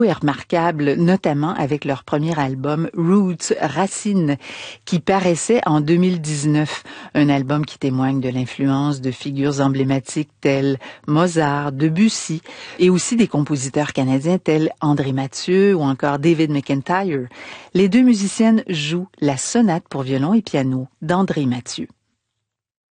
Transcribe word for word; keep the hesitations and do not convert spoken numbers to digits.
est remarquable, notamment avec leur premier album Roots, Racines, qui paraissait en deux mille dix-neuf. Un album qui témoigne de l'influence de figures emblématiques telles Mozart, Debussy, et aussi des compositeurs canadiens tels André Mathieu ou encore David McIntyre. Les deux musiciennes jouent la sonate pour violon et piano d'André Mathieu.